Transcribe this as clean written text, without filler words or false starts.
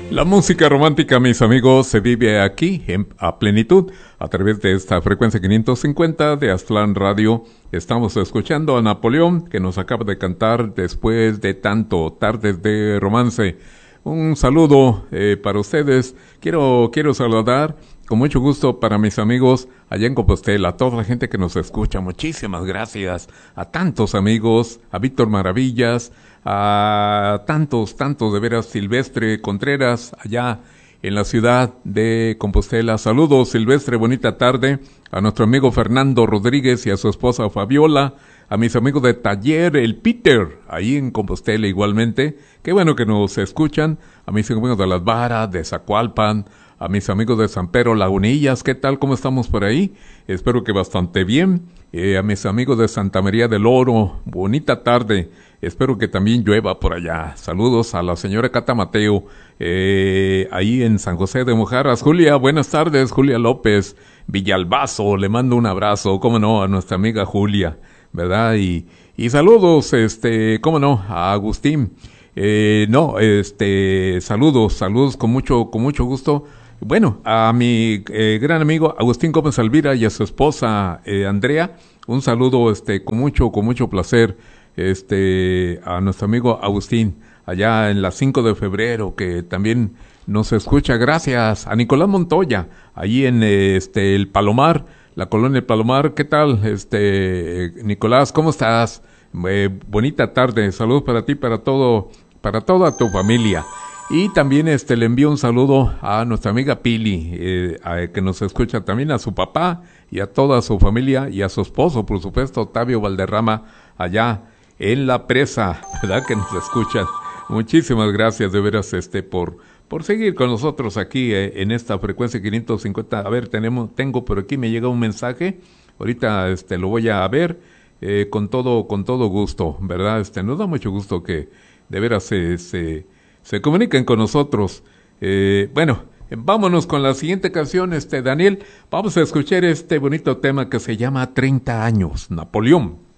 La música romántica, mis amigos, se vive aquí a plenitud a través de esta frecuencia 550 de Aztlán Radio. Estamos escuchando a Napoleón, que nos acaba de cantar Después de tanto, Tardes de Romance. Un saludo para ustedes. Quiero saludar con mucho gusto para mis amigos allá en Compostela, a toda la gente que nos escucha. Muchísimas gracias a tantos amigos, a Víctor Maravillas, a tantos de veras, Silvestre Contreras, allá en la ciudad de Compostela. Saludos, Silvestre, bonita tarde. A nuestro amigo Fernando Rodríguez y a su esposa Fabiola. A mis amigos de Taller, el Peter, ahí en Compostela igualmente. Qué bueno que nos escuchan. A mis amigos de Las Varas, de Zacualpan, a mis amigos de San Pedro Lagunillas. ¿Qué tal? ¿Cómo estamos por ahí? Espero que bastante bien. A mis amigos de Santa María del Oro, bonita tarde. Espero que también llueva por allá. Saludos a la señora Cata Mateo, ahí en San José de Mojarras. Julia, buenas tardes. Julia López Villalbazo, le mando un abrazo, cómo no, a nuestra amiga Julia, ¿verdad? Y saludos, cómo no, a Agustín. Saludos con mucho gusto. Bueno, a mi gran amigo Agustín Gómez Alvira y a su esposa Andrea, un saludo con mucho placer a nuestro amigo Agustín allá en la 5 de febrero, que también nos escucha. Gracias a Nicolás Montoya allí en el Palomar, la colonia El Palomar. ¿Qué tal, Nicolás? ¿Cómo estás? Bonita tarde. Saludos para ti, para toda tu familia. Y también le envío un saludo a nuestra amiga Pili, que nos escucha también, a su papá y a toda su familia y a su esposo, por supuesto, Octavio Valderrama, allá en La Presa, ¿verdad? Que nos escuchan. Muchísimas gracias de veras por seguir con nosotros aquí en esta frecuencia 550. A ver, tengo por aquí, me llega un mensaje. Ahorita lo voy a ver con todo gusto, ¿verdad? Nos da mucho gusto que de veras se comuniquen con nosotros. Bueno, vámonos con la siguiente canción, Daniel. Vamos a escuchar este bonito tema que se llama 30 años, Napoleón.